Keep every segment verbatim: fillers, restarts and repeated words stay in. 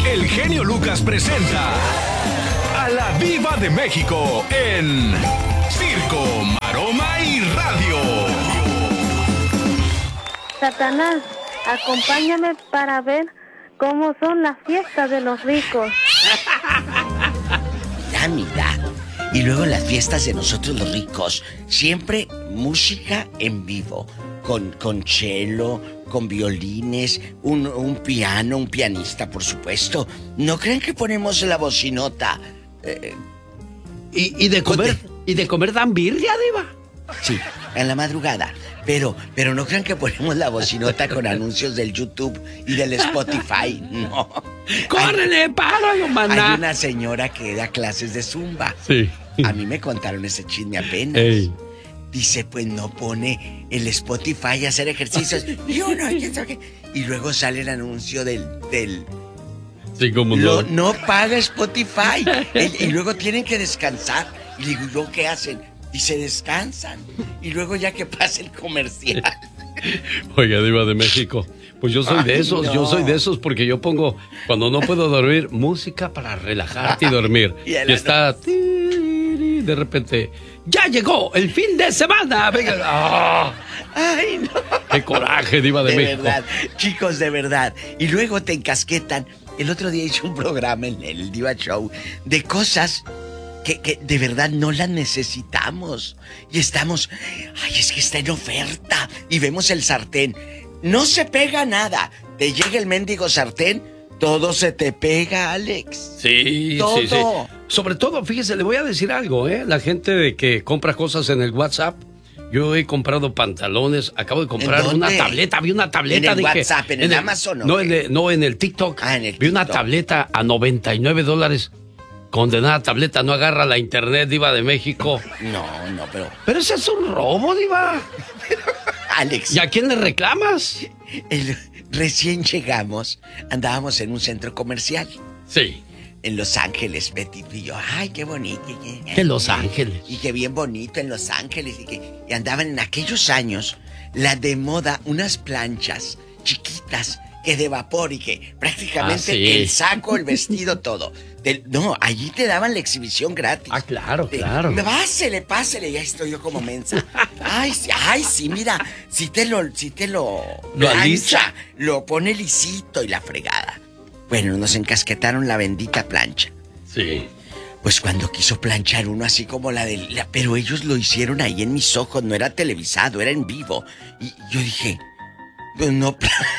el genio Lucas presenta a la Diva de México en Circo, Maroma y Radio. Satanás, acompáñame para ver cómo son las fiestas de los ricos. Ya, mira. Y luego las fiestas de nosotros los ricos. Siempre música en vivo. Con, con cello, con violines, un, un piano, un pianista, por supuesto. ¿No creen que ponemos la bocinota? Eh, ¿Y, y de comer? De... ¿Y de comer dan birria, Diva? Sí, en la madrugada. Pero, pero no crean que ponemos la bocinota con anuncios del YouTube y del Spotify. No. ¡Córrele, páralo, maná! Hay una señora que da clases de zumba. Sí. A mí me contaron ese chisme apenas. Ey. Dice, pues no pone el Spotify a hacer ejercicios. Y uno, y luego sale el anuncio del... del sí, como lo, no. No paga Spotify. y, y luego tienen que descansar. Y digo, ¿yo qué hacen? Dice, descansan. Y luego ya que pasa el comercial. Oiga, Diva de México, pues yo soy Ay, de esos, no. yo soy de esos porque yo pongo, cuando no puedo dormir, música para relajarte y dormir. y, y está... De repente, ¡ya llegó el fin de semana! Venga. ¡Oh! ¡Ay, no! ¡Qué coraje, Diva de, de México! De verdad, chicos, de verdad. Y luego te encasquetan. El otro día hice un programa en el Diva Show de cosas que, que de verdad no las necesitamos. Y estamos, ¡ay, es que está en oferta! Y vemos el sartén. No se pega nada. Te llega el mendigo sartén, todo se te pega, Alex. Sí, todo. sí, sí. Sobre todo, fíjese, le voy a decir algo, ¿eh? La gente de que compra cosas en el WhatsApp. Yo he comprado pantalones, acabo de comprar una tableta, vi una tableta. ¿En el dije, WhatsApp, en, en el, el Amazon o no, en el, no, en el TikTok. Ah, en el vi TikTok. Una tableta a noventa y nueve dólares. Condenada tableta, no agarra la internet, Diva de México. No, no, pero... Pero ese es un robo, Diva. Alex. ¿Y a quién le reclamas? El, recién llegamos, andábamos en un centro comercial. Sí. En Los Ángeles, Betty y yo, ay, qué bonito. En Los Ángeles. Y qué bien bonito en Los Ángeles. Y, que, y andaban en aquellos años, la de moda, unas planchas chiquitas, que de vapor y que prácticamente ah, sí. el saco, el vestido, todo. Del, no, allí te daban la exhibición gratis. Ah, claro, de, claro. Pásele, pásele, ya estoy yo como mensa. Ay, ay, sí, mira, si te lo, si te lo, lo alisa, lo pone lisito y la fregada. Bueno, nos encasquetaron la bendita plancha. Sí. Pues cuando quiso planchar uno así como la de... La, pero ellos lo hicieron ahí en mis ojos, no era televisado, era en vivo. Y yo dije, no,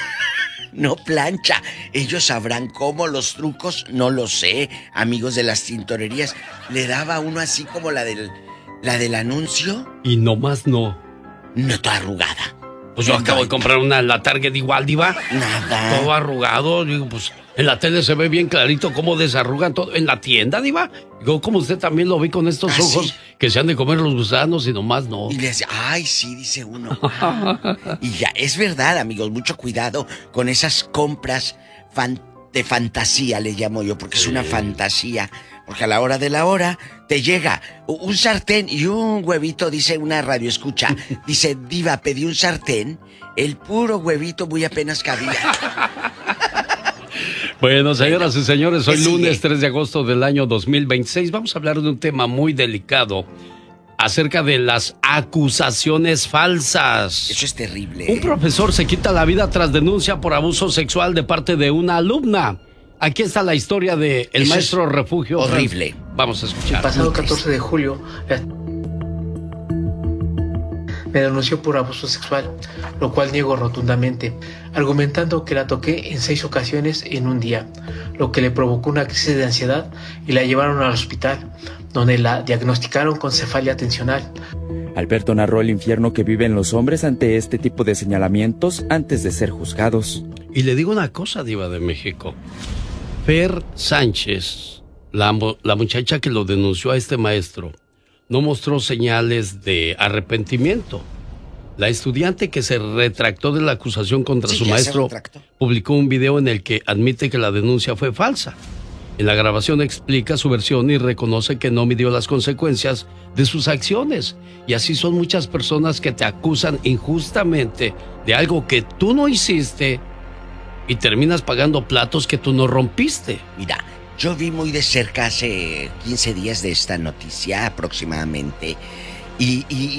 no plancha. Ellos sabrán cómo, los trucos, no lo sé. Amigos de las tintorerías, le daba uno así como la del, la del anuncio. Y nomás no. No, toda arrugada. Pues yo acabo de comprar una en la Target igual, Diva. Nada. Todo arrugado. Digo, pues en la tele se ve bien clarito cómo desarrugan todo. En la tienda, Diva. Digo, como usted también lo vi con estos ¿Ah, ojos sí? que se han de comer los gusanos y nomás no. Y le dice, ay, sí, dice uno. Ah. Y ya, es verdad, amigos, mucho cuidado con esas compras fan- de fantasía, le llamo yo, porque sí. es una fantasía. Porque a la hora de la hora te llega un sartén y un huevito, dice una radio escucha. Dice, Diva, pedí un sartén, el puro huevito muy apenas cabía. Bueno, señoras y señores, hoy lunes tres de agosto del año dos mil veintiséis vamos a hablar de un tema muy delicado acerca de las acusaciones falsas. Eso es terrible. Un profesor se quita la vida tras denuncia por abuso sexual de parte de una alumna. Aquí está la historia de el Eso maestro Refugio. Horrible. Vamos a escuchar. El pasado catorce de julio me denunció por abuso sexual, lo cual niego rotundamente, argumentando que la toqué en seis ocasiones en un día, lo que le provocó una crisis de ansiedad y la llevaron al hospital, donde la diagnosticaron con cefalia tensional. Alberto narró el infierno que viven los hombres ante este tipo de señalamientos antes de ser juzgados. Y le digo una cosa, Diva de México. Fer Sánchez, la, la muchacha que lo denunció a este maestro, no mostró señales de arrepentimiento. La estudiante que se retractó de la acusación contra sí, su maestro publicó un video en el que admite que la denuncia fue falsa. En la grabación explica su versión y reconoce que no midió las consecuencias de sus acciones. Y así son muchas personas que te acusan injustamente de algo que tú no hiciste y terminas pagando platos que tú no rompiste. Mira, yo vi muy de cerca hace quince días de esta noticia aproximadamente y, y,